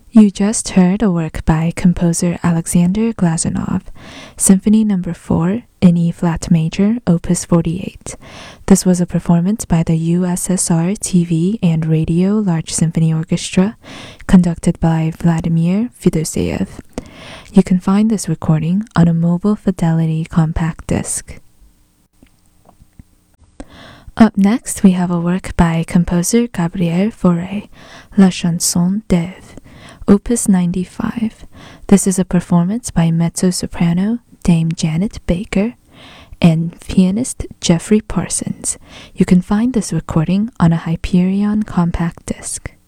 You just heard a work by composer Alexander Glazunov, Symphony No. 4 in E-flat major, Opus 48. This was a performance by the USSR TV and Radio Large Symphony Orchestra, conducted by Vladimir Fedoseev. You can find this recording on a Mobile Fidelity compact disc. Up next, we have a work by composer Gabriel Fauré, La Chanson d'Ève, Opus 95. This is a performance by mezzo-soprano Dame Janet Baker and pianist Jeffrey Parsons. You can find this recording on a Hyperion compact disc.